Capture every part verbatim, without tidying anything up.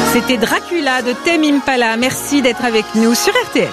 C'était Dracula de Tame Impala. Merci d'être avec nous sur R T L.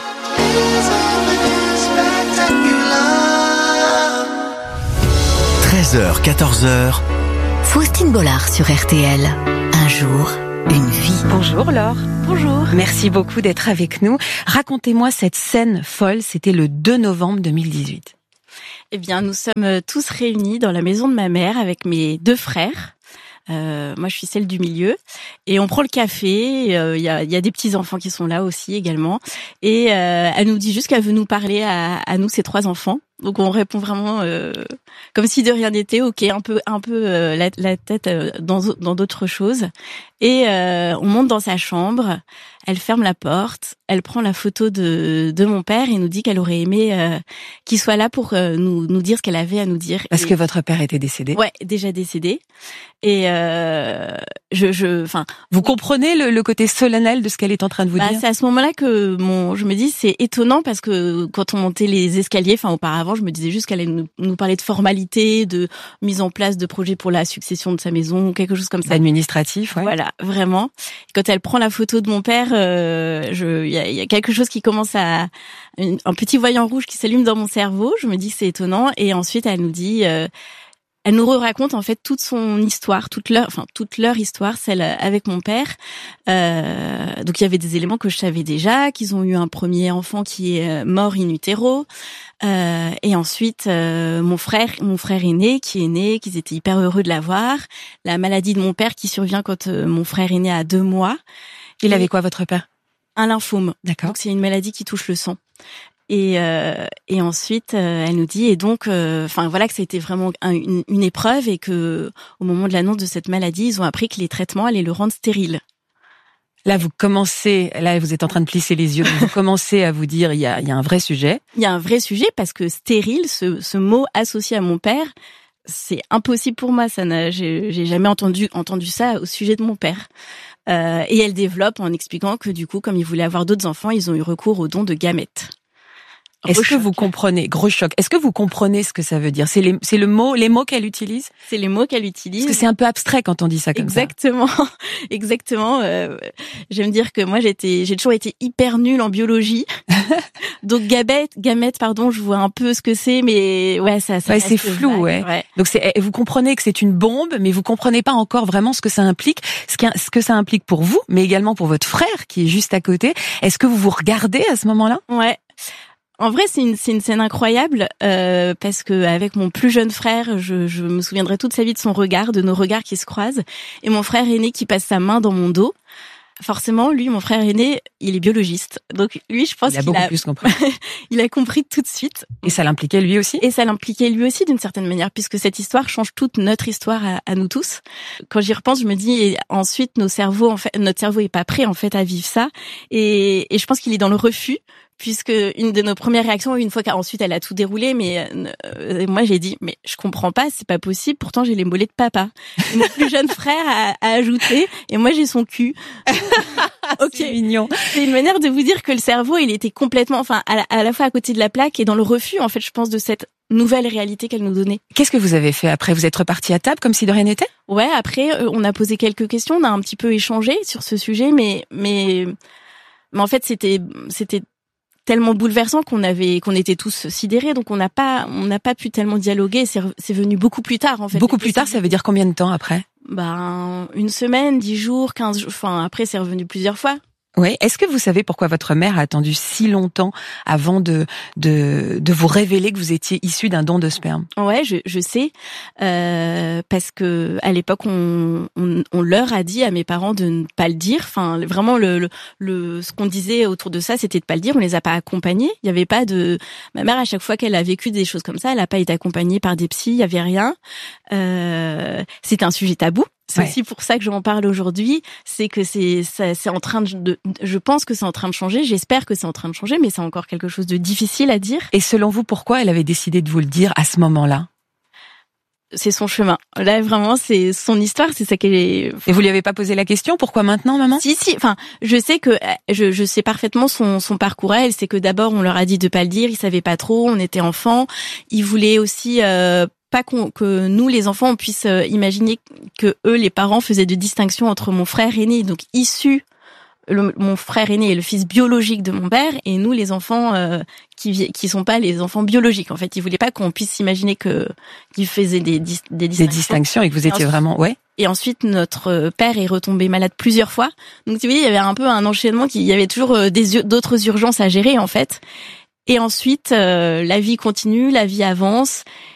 treize heures, quatorze heures. Faustine Bollard sur R T L. Un jour, une vie. Bonjour Laure. Bonjour. Merci beaucoup d'être avec nous. Racontez-moi cette scène folle, c'était le deux novembre deux mille dix-huit. Eh bien, nous sommes tous réunis dans la maison de ma mère avec mes deux frères. Euh, moi, je suis celle du milieu. Et on prend le café. Il euh, y, a, y a des petits-enfants qui sont là aussi également. Et euh, elle nous dit juste qu'elle veut nous parler à, à nous, ces trois enfants. Donc on répond vraiment euh, comme si de rien n'était, ok, un peu, un peu euh, la, la tête euh, dans dans d'autres choses. Et euh, on monte dans sa chambre, elle ferme la porte, elle prend la photo de de mon père et nous dit qu'elle aurait aimé euh, qu'il soit là pour euh, nous nous dire ce qu'elle avait à nous dire. Parce et, que votre père était décédé. Ouais, déjà décédé. Et euh, je, je, enfin, vous comprenez le, le côté solennel de ce qu'elle est en train de vous bah, dire. C'est à ce moment-là que mon, je me dis, c'est étonnant parce que quand on montait les escaliers, enfin auparavant, je me disais juste qu'elle allait nous, nous parler de formalités, de mise en place de projets pour la succession de sa maison, quelque chose comme ça. Administratif, ouais. Voilà, vraiment. Quand elle prend la photo de mon père, euh, je, il y a, y a quelque chose qui commence à, une, un petit voyant rouge qui s'allume dans mon cerveau. Je me dis que c'est étonnant. Et ensuite, elle nous dit. Euh, Elle nous raconte en fait toute son histoire, toute leur, enfin toute leur histoire, celle avec mon père. Euh, donc il y avait des éléments que je savais déjà, qu'ils ont eu un premier enfant qui est mort in utero, euh, et ensuite euh, mon frère, mon frère aîné qui est né, qu'ils étaient hyper heureux de l'avoir. La maladie de mon père qui survient quand euh, mon frère est né à deux mois. Il avait quoi votre père? Un lymphome. D'accord. Donc c'est une maladie qui touche le sang. Et euh, et ensuite euh, elle nous dit et donc enfin euh, voilà que ça a été vraiment un, une, une épreuve et que au moment de l'annonce de cette maladie ils ont appris que les traitements allaient le rendre stérile. Là vous commencez, là vous êtes en train de plisser les yeux, vous commencez à vous dire il y a il y a un vrai sujet. Il y a un vrai sujet parce que stérile, ce ce mot associé à mon père, c'est impossible pour moi, ça n'a j'ai, j'ai jamais entendu entendu ça au sujet de mon père. Euh, et elle développe en expliquant que du coup comme ils voulaient avoir d'autres enfants, ils ont eu recours au don de gamètes. Est-ce que vous comprenez, gros choc, est-ce que vous comprenez ce que ça veut dire? C'est les, c'est le mot, les mots qu'elle utilise? C'est les mots qu'elle utilise. Parce que c'est un peu abstrait quand on dit ça comme Exactement. ça. Exactement. Exactement. Euh, j'aime dire que moi, j'étais, j'ai toujours été hyper nulle en biologie. Donc, gamète, gamète, pardon, je vois un peu ce que c'est, mais ouais, ça, ça ouais, c'est flou, vague, ouais. ouais. Donc, c'est, vous comprenez que c'est une bombe, mais vous comprenez pas encore vraiment ce que ça implique, ce, ce que ça implique pour vous, mais également pour votre frère qui est juste à côté. Est-ce que vous vous regardez à ce moment-là? Ouais. En vrai, c'est une, c'est une scène incroyable euh, parce que avec mon plus jeune frère, je, je me souviendrai toute sa vie de son regard, de nos regards qui se croisent, et mon frère aîné qui passe sa main dans mon dos. Forcément, lui, mon frère aîné, il est biologiste, donc lui, je pense il a qu'il beaucoup a plus compris. il a compris tout de suite. Et ça l'impliquait lui aussi. Et ça l'impliquait lui aussi d'une certaine manière, puisque cette histoire change toute notre histoire à, à nous tous. Quand j'y repense, je me dis et ensuite nos cerveaux, en fait, notre cerveau est pas prêt en fait à vivre ça, et, et je pense qu'il est dans le refus. Puisque une de nos premières réactions, une fois qu'ensuite elle a tout déroulé, mais euh, moi j'ai dit mais je comprends pas, c'est pas possible. Pourtant j'ai les mollets de papa. Et mon plus jeune frère a, a ajouté et moi j'ai son cul. Ok, c'est mignon. C'est une manière de vous dire que le cerveau il était complètement, enfin à la, à la fois à côté de la plaque et dans le refus en fait, je pense de cette nouvelle réalité qu'elle nous donnait. Qu'est-ce que vous avez fait après? Vous êtes reparti à table comme si de rien n'était? Ouais, après euh, on a posé quelques questions, on a un petit peu échangé sur ce sujet, mais mais mais en fait c'était c'était tellement bouleversant qu'on avait qu'on était tous sidérés, donc on n'a pas on n'a pas pu tellement dialoguer. C'est c'est venu beaucoup plus tard en fait. Beaucoup plus tard, ça veut dire combien de temps après? Ben une semaine, dix jours, quinze jours. Enfin après c'est revenu plusieurs fois. Oui. Est-ce que vous savez pourquoi votre mère a attendu si longtemps avant de de de vous révéler que vous étiez issu d'un don de sperme? Ouais, je je sais euh, parce que à l'époque on, on on leur a dit à mes parents de ne pas le dire. Enfin vraiment le le, le ce qu'on disait autour de ça, c'était de pas le dire. On les a pas accompagnés. Il y avait pas de ma mère à chaque fois qu'elle a vécu des choses comme ça, elle a pas été accompagnée par des psys. Il y avait rien. Euh, c'était un sujet tabou. C'est ouais. aussi pour ça que j'en parle aujourd'hui, c'est que c'est ça, c'est en train de, de, je pense que c'est en train de changer, j'espère que c'est en train de changer, mais c'est encore quelque chose de difficile à dire. Et selon vous, pourquoi elle avait décidé de vous le dire à ce moment-là? C'est son chemin. Là, vraiment, c'est son histoire, c'est ça qu'elle est... Et vous lui avez pas posé la question, pourquoi maintenant, maman? Si, si, enfin, je sais que, je, je sais parfaitement son, son parcours à elle, c'est que d'abord, on leur a dit de pas le dire, ils savaient pas trop, on était enfants, ils voulaient aussi, euh, pas qu'on, que nous, les enfants, on puisse imaginer que eux, les parents, faisaient de distinction entre mon frère aîné, donc issu, le, mon frère aîné est le fils biologique de mon père, et nous, les enfants euh, qui qui sont pas les enfants biologiques. En fait, ils voulaient pas qu'on puisse imaginer que qu'ils faisaient des des distinctions. Des distinctions et que vous étiez ensuite, vraiment, ouais. Et ensuite, notre père est retombé malade plusieurs fois. Donc, vous voyez, il y avait un peu un enchaînement, qui, il y avait toujours des d'autres urgences à gérer, en fait. Et ensuite, euh, la vie continue, la vie avance.